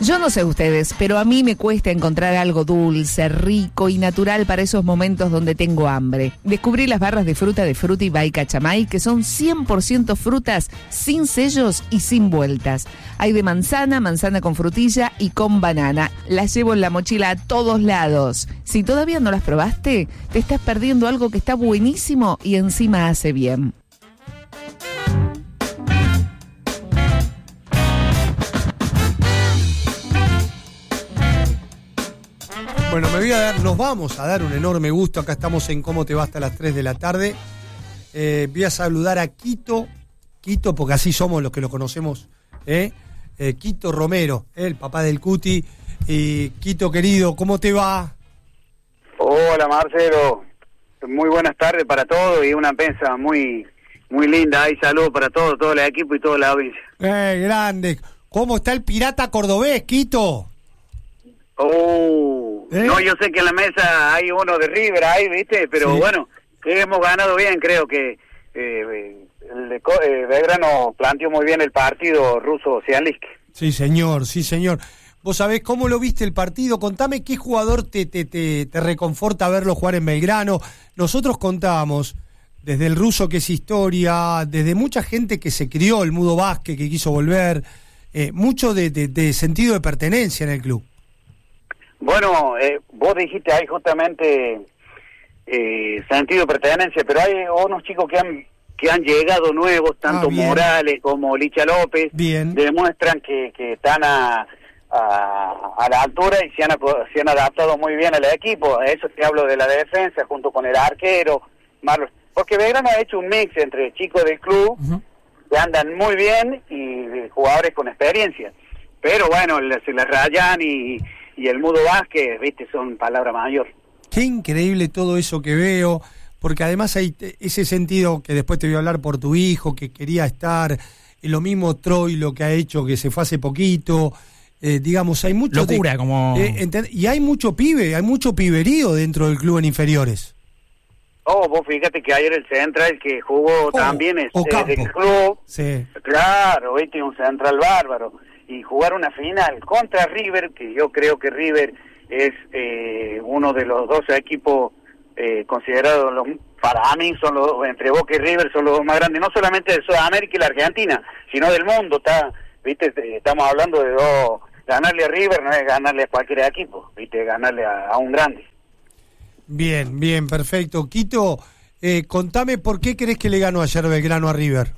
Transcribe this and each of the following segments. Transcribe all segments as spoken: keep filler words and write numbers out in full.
Yo no sé ustedes, pero a mí me cuesta encontrar algo dulce, rico y natural para esos momentos donde tengo hambre. Descubrí las barras de fruta de Frutti by Cachamay, que son cien por ciento frutas, sin sellos y sin vueltas. Hay de manzana, manzana con frutilla y con banana. Las llevo en la mochila a todos lados. Si todavía no las probaste, te estás perdiendo algo que está buenísimo y encima hace bien. Bueno, me voy a dar, nos vamos a dar un enorme gusto. Acá estamos en Cómo te va hasta las tres de la tarde. Eh, voy a saludar a Quito, Quito, porque así somos los que lo conocemos, ¿eh? Eh, Quito Romero, ¿eh? El papá del Cuti. Y Quito, querido, ¿cómo te va? Hola, Marcelo. Muy buenas tardes para todos y una prensa muy muy linda. Ahí saludos para todo, todo el equipo y toda la audiencia. Eh, grande. ¿Cómo está el pirata cordobés, Quito? Oh, ¿Eh? No, yo sé que en la mesa hay uno de River ahí, ¿viste? Pero sí. Bueno, que hemos ganado bien, creo que eh, el de eh, Belgrano planteó muy bien el partido ruso-Cianlist. Sí, señor, sí, señor. ¿Vos sabés cómo lo viste el partido? Contame qué jugador te, te, te, te reconforta verlo jugar en Belgrano. Nosotros contábamos, desde el ruso que es historia, desde mucha gente que se crió, el Mudo Vázquez que quiso volver, eh, mucho de, de, de sentido de pertenencia en el club. Bueno, eh, vos dijiste ahí justamente eh, sentido de pertenencia, pero hay unos chicos que han que han llegado nuevos, tanto ah, Morales como Licha López, bien. Demuestran que, que están a, a, a la altura y se han, se han adaptado muy bien al equipo. Eso te hablo de la defensa, junto con el arquero, Marlos, porque Belgrano ha hecho un mix entre chicos del club, uh-huh. que andan muy bien, y jugadores con experiencia. Pero bueno, se la rayan y... y el Mudo Vázquez, viste, son palabra mayor. Qué increíble todo eso que veo, porque además hay ese sentido que después te voy a hablar por tu hijo, que quería estar, lo mismo Troy, lo que ha hecho, que se fue hace poquito, eh, digamos, hay mucho... Locura, de, como... Eh, ent- y hay mucho pibe, hay mucho piberío dentro del club en inferiores. Oh, vos fíjate que ayer el Central que jugó oh, también es, oh, es del club, sí. Claro, viste, un Central bárbaro. Y jugar una final contra River, que yo creo que River es eh, uno de los dos equipos eh, considerados, los, para mí, son los entre Boca y River son los dos más grandes, no solamente de Sudamérica y la Argentina, sino del mundo. Está, viste, estamos hablando de dos, ganarle a River no es ganarle a cualquier equipo, viste, ganarle a, a un grande. Bien, bien, perfecto. Quito, eh, contame por qué crees que le ganó ayer Belgrano a River.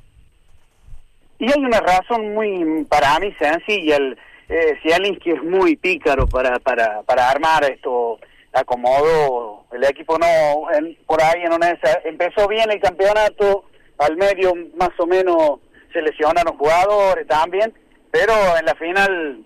Y hay una razón muy, para mí, sencilla. El eh, Cianlist es muy pícaro para para para armar esto. Acomodó el equipo, no en, por ahí en una esa, empezó bien el campeonato, al medio más o menos se lesionaron jugadores también, pero en la final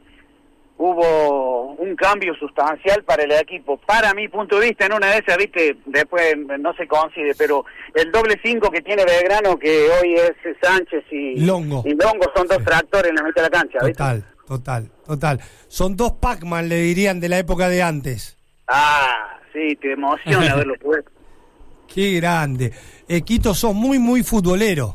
hubo un cambio sustancial para el equipo. Para mi punto de vista, en una de esas, viste, después no se coincide, pero el doble cinco que tiene Belgrano, que hoy es Sánchez y Longo, y Longo son dos sí. tractores en la mitad de la cancha. Total, ¿viste? total, total. Son dos Pac-Man, le dirían, de la época de antes. Ah, sí, te emociona verlo puesto. Qué grande. Eh, Quito, sos muy, muy futbolero.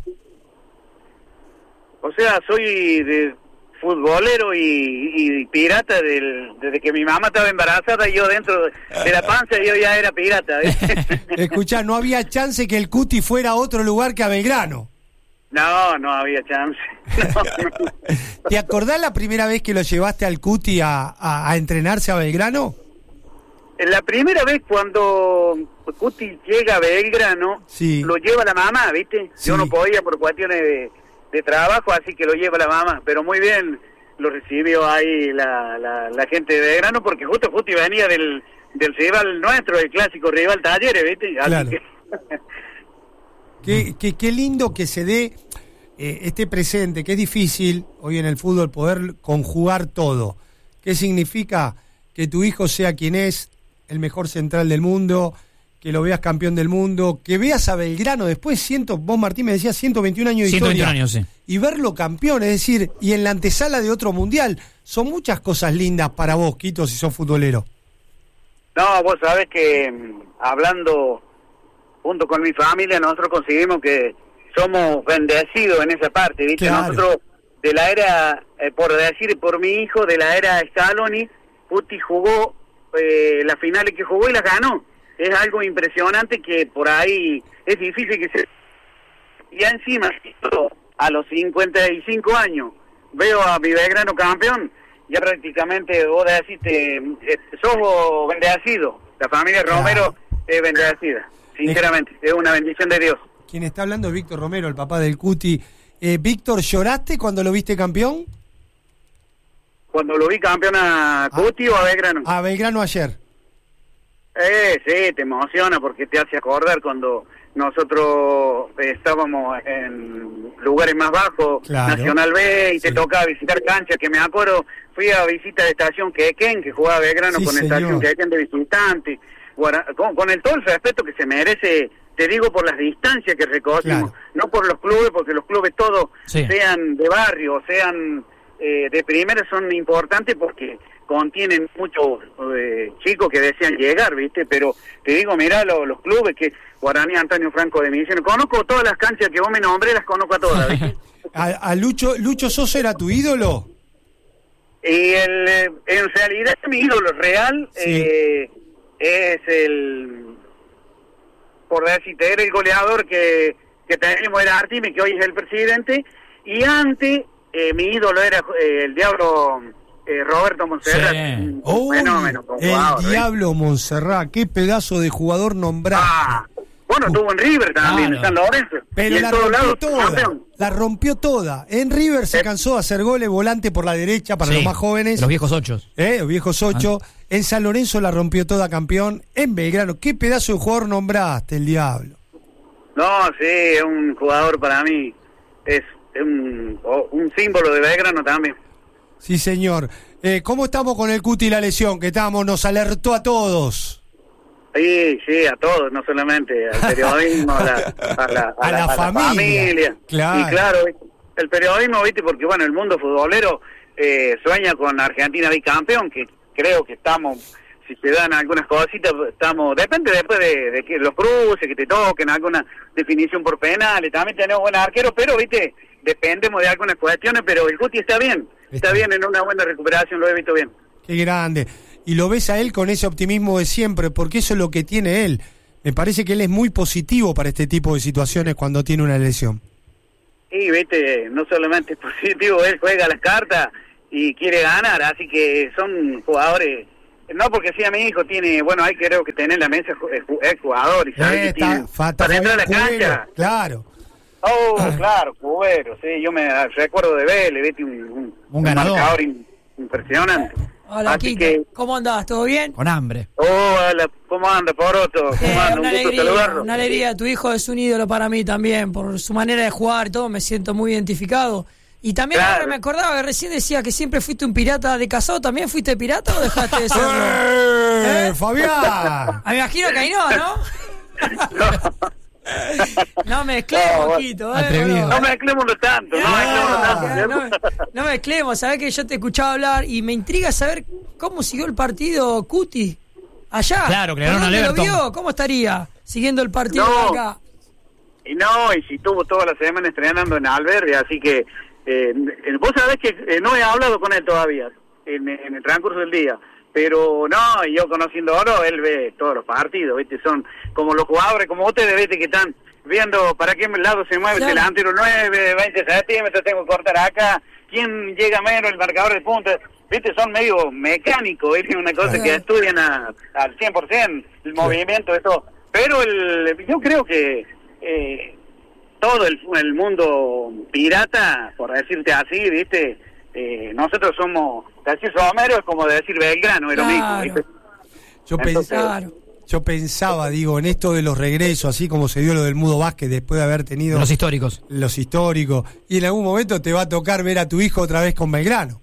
O sea, soy de... futbolero y, y pirata del, desde que mi mamá estaba embarazada y yo dentro de la panza yo ya era pirata. Escuchá, no había chance que el Cuti fuera a otro lugar que a Belgrano. No, no había chance. No, no. ¿Te acordás la primera vez que lo llevaste al Cuti a, a, a entrenarse a Belgrano? La primera vez cuando Cuti llega a Belgrano, sí. Lo lleva la mamá, ¿viste? Sí. Yo no podía por cuestiones de... de trabajo, así que lo lleva la mamá, pero muy bien lo recibió ahí la, la, la gente de Belgrano, porque justo Cuti venía del, del rival nuestro, el clásico rival Talleres, ¿viste? Así claro. que... qué, qué, qué lindo que se dé eh, este presente, que es difícil hoy en el fútbol poder conjugar todo. ¿Qué significa que tu hijo sea quien es, el mejor central del mundo, que lo veas campeón del mundo, que veas a Belgrano después, ciento, vos Martín me decías ciento veintiún años de ciento veintiún historia, años, sí. Y verlo campeón, es decir, y en la antesala de otro mundial, son muchas cosas lindas para vos, Quito, si sos futbolero. No, vos sabés que hablando junto con mi familia, nosotros conseguimos que somos bendecidos en esa parte, ¿viste? Claro. Nosotros de la era, eh, por decir, por mi hijo, de la era Scaloni, Cuti jugó eh, las finales que jugó y las ganó. Es algo impresionante que por ahí es difícil que se... Y encima, a los cincuenta y cinco años, veo a mi Belgrano campeón, ya prácticamente vos decís, te, eh, sos bendecido. La familia Romero claro. es bendecida, sinceramente, es una bendición de Dios. Quien está hablando es Víctor Romero, el papá del Cuti. Eh, Víctor, ¿lloraste cuando lo viste campeón? Cuando lo vi campeón a Cuti ah, o a Belgrano. A Belgrano ayer. Eh, sí, te emociona porque te hace acordar cuando nosotros eh, estábamos en lugares más bajos, claro. Nacional B, y te sí. tocaba visitar canchas, que me acuerdo, fui a visita de Estación Quequén, que jugaba Belgrano sí, con señor. Estación Quequén de visitante, con, con el todo el respeto que se merece, te digo, por las distancias que recorrimos, claro. no por los clubes, porque los clubes todos, sí. sean de barrio, sean eh, de primera, son importantes porque contienen muchos eh, chicos que desean llegar, ¿viste? Pero te digo, mirá lo, los clubes que Guaraní Antonio Franco de Misiones, conozco todas las canchas que vos me nombré, las conozco a todas, ¿viste? ¿A, a Lucho, Lucho Sosa era tu ídolo? Y el, en realidad mi ídolo real sí. eh, es el, por decirte, era el goleador que, que tenemos, era Artime, que hoy es el presidente, y antes eh, mi ídolo era eh, el Diablo... Eh, Roberto Montserrat, sí. un oh, fenómeno. El jugador, Diablo ¿eh? Montserrat, qué pedazo de jugador nombrado. Ah, bueno, tuvo en River también, claro. en San Lorenzo. Pero la rompió lado, toda, campeón. la rompió toda. En River se eh. cansó de hacer goles, volante por la derecha para sí, los más jóvenes. Los viejos ocho. Eh, los viejos ocho. Ah. En San Lorenzo la rompió toda, campeón. En Belgrano, qué pedazo de jugador nombraste, el Diablo. No, sí, es un jugador para mí, es un, un símbolo de Belgrano también. Sí, señor. Eh, ¿Cómo estamos con el Cuti y la lesión? Que estamos, nos alertó a todos. Sí, sí, a todos, no solamente al periodismo, a la, a la, a a la, la, a familia. la familia. Claro. Y claro, el periodismo, viste, porque bueno, el mundo futbolero eh, sueña con Argentina bicampeón, que creo que estamos, si se dan algunas cositas, estamos, depende después de, de que los cruces, que te toquen, alguna definición por penales, también tenemos buenos arqueros, pero viste, dependemos de algunas cuestiones, pero el Cuti está bien. Está bien, en una buena recuperación, lo he visto bien. Qué grande. Y lo ves a él con ese optimismo de siempre, porque eso es lo que tiene él. Me parece que él es muy positivo para este tipo de situaciones cuando tiene una lesión. Sí, viste, no solamente es positivo, él juega las cartas y quiere ganar, así que son jugadores... No porque sea mi hijo, tiene... Bueno, hay creo que tener la mesa es jugador y sabe eh, que tiene... Para entrar a la cancha... Claro. Oh, claro, Cubero, sí, yo me recuerdo de Vélez, viste, un, un, un ganador. un marcador in, impresionante. Hola, Así Kiko, que... ¿cómo andás? ¿Todo bien? Con hambre. Oh, hola, ¿cómo anda, Poroto? ¿Cómo Eh, anda? una Un gusto alegría, saludarlo. una alegría, tu hijo es un ídolo para mí también, por su manera de jugar y todo, me siento muy identificado. Y también Claro. ahora me acordaba que recién decía que siempre fuiste un pirata de casado, ¿también fuiste pirata o dejaste de serlo? ¡Eh, ¿Eh? Fabián! Ah, me imagino que ahí no, ¿no? No. No mezclemos, No, Quito, ¿eh? atrevido. No mezclemos tanto, no mezclemos tanto. No, no, no mezclemos, sabés que yo te escuchaba hablar y me intriga saber cómo siguió el partido Cuti allá. Claro, que le ganaron ¿Dónde al lo Everton. vio? ¿Cómo estaría siguiendo el partido No. de acá? Y no, y si estuvo toda la semana estrenando en Albergue, así que eh, vos sabés que eh, no he hablado con él todavía en, en el transcurso del día, pero no, y yo conociéndolo, él ve todos los partidos, ¿viste? Son como los jugadores, como ustedes, ¿viste? Que están viendo para qué lado se mueve, Claro. el delantero nueve, veinte centímetros, tengo que cortar acá, quién llega menos, el marcador de punta, ¿viste? Son medio mecánicos, ¿viste? Una cosa Claro. que estudian a, al cien por ciento, el movimiento, eso, pero el, yo creo que eh, todo el, el mundo pirata, por decirte así, ¿viste? Eh, nosotros somos, decir Romero es como decir Belgrano, es lo mismo, Claro. ¿viste? Yo, Entonces, pens- Claro. yo pensaba, digo, en esto de los regresos, así como se dio lo del Mudo Vázquez después de haber tenido Los históricos. los históricos, y en algún momento te va a tocar ver a tu hijo otra vez con Belgrano.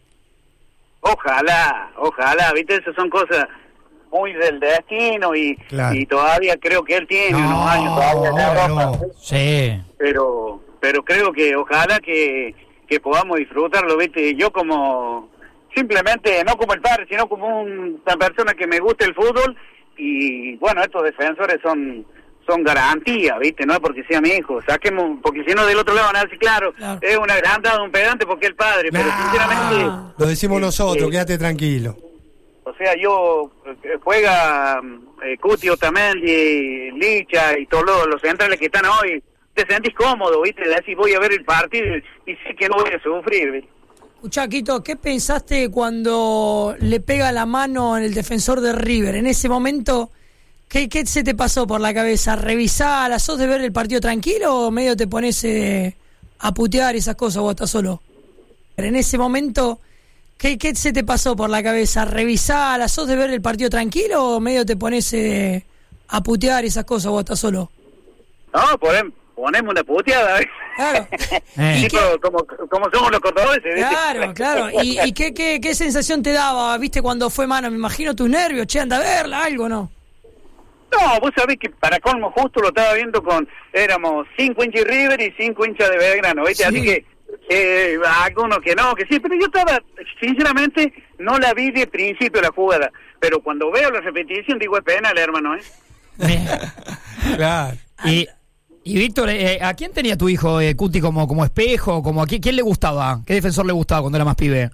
Ojalá, ojalá, ¿viste? Esas son cosas muy del destino y, Claro. y todavía creo que él tiene No, unos años todavía en Europa, no. Sí. pero pero creo que ojalá que, que podamos disfrutarlo, ¿viste? Yo como, simplemente, no como el padre, sino como un- una persona que me gusta el fútbol y bueno, estos defensores son son garantías, ¿viste? No es porque sea mi hijo, saquemos, porque si no del otro lado van a decir, claro, claro. es una agrandada, un pedante porque es el padre, pero nah, sinceramente... Lo decimos eh, nosotros, eh, quédate tranquilo. O sea, yo, eh, juega eh, Cuti, Otamendi, Licha y todos los, los centrales que están hoy, te sentís cómodo, ¿viste? Decís, voy a ver el partido y sé que no voy a sufrir, ¿viste? Escuchá, Quito, ¿qué pensaste cuando le pega la mano en el defensor de River? En ese momento... ¿Qué, ¿Qué se te pasó por la cabeza? ¿Revisar, sos de ver el partido tranquilo o medio te pones eh, a putear esas cosas vos estás solo? Pero en ese momento, ¿qué, ¿qué se te pasó por la cabeza? ¿Revisar, sos de ver el partido tranquilo o medio te pones eh, a putear esas cosas vos estás solo? No, ponemos, ponemos una puteada, ¿ves? Claro. eh. ¿Y qué? Como, como somos los cordobeses, ¿viste? Claro, claro. ¿Y, y qué, qué, qué sensación te daba, viste, cuando fue mano? Me imagino tus nervios, che, anda a verla, algo, ¿no? No, vos sabés que para colmo justo lo estaba viendo con, éramos cinco hinchas de River y cinco hinchas de Belgrano, ¿viste? Sí. Así que, eh, algunos que no, que sí, pero yo estaba, sinceramente, no la vi de principio la jugada, pero cuando veo la repetición digo, es penal, hermano, ¿eh? Claro. Y, y Víctor, eh, ¿a quién tenía tu hijo, eh, Cuti, como, como espejo? Como a quién, ¿Quién le gustaba? ¿Qué defensor le gustaba cuando era más pibe?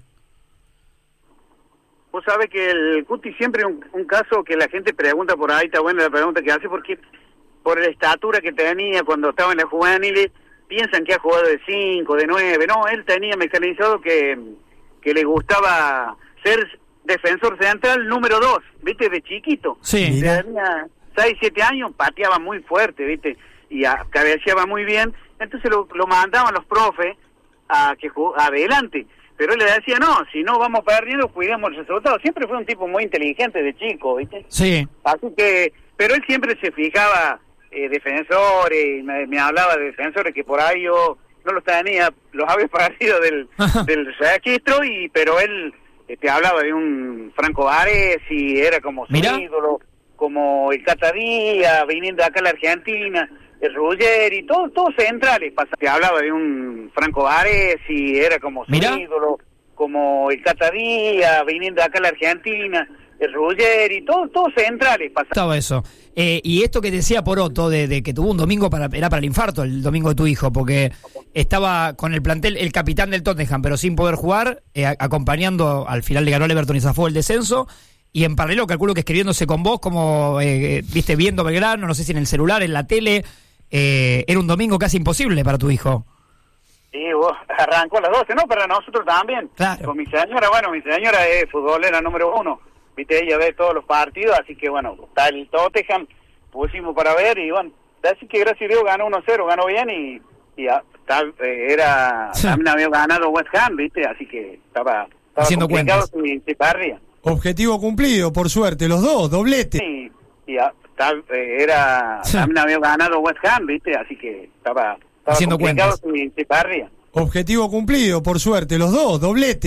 Vos sabés que el Cuti siempre un, un caso que la gente pregunta por ahí, está buena la pregunta que hace, porque por la estatura que tenía cuando estaba en la juvenil, piensan que ha jugado de cinco, de nueve, no, él tenía mecanizado que, que le gustaba ser defensor central número dos, ¿viste? De chiquito. Sí. Tenía seis, siete años, pateaba muy fuerte, ¿viste? Y a, cabeceaba muy bien, entonces lo, lo mandaban los profes a que jug- adelante. Pero él le decía, no, si no vamos perdiendo, cuidemos el resultado. Siempre fue un tipo muy inteligente de chico, ¿viste? Sí. Así que, pero él siempre se fijaba, eh, defensores, me, me hablaba de defensores que por ahí yo no los tenía, los había perdido del, del registro, y pero él eh, te hablaba de un Franco Baresi, era como su ¿Mira? ídolo, como el Cata Díaz, viniendo acá a la Argentina, el Ruggeri, todos todos centrales. Te hablaba de un Franco Baresi, era como su ¿Mira? ídolo, como el Cata Díaz, viniendo acá a la Argentina, el Ruggeri, todos todos centrales. Estaba eso. Eh, y esto que decía Poroto, de, de que tuvo un domingo para era para el infarto, el domingo de tu hijo, porque estaba con el plantel, el capitán del Tottenham, pero sin poder jugar, eh, acompañando, al final le ganó el Everton y zafó el descenso, y en paralelo calculo que escribiéndose con vos, como, eh, viste, viendo Belgrano, no sé si en el celular, en la tele. Eh, era un domingo casi imposible para tu hijo. Sí, vos, arrancó a las doce, ¿no? Para nosotros también. Claro. Con mi señora, bueno, mi señora es futbolera número uno. Viste, ella ve todos los partidos, así que bueno, está el Tottenham, pusimos para ver y bueno, así que gracias a Dios ganó uno cero, ganó bien y, y ah, tal, eh, era, sí. También había ganado West Ham, viste, así que estaba, estaba haciendo complicado cuentas. si se perdía. Objetivo cumplido, por suerte, los dos, doblete. Sí, y ah, tal, eh, era, sí. También había ganado West Ham, viste, así que estaba, estaba haciendo complicado cuentas. si se perdía. Objetivo cumplido, por suerte, los dos, doblete.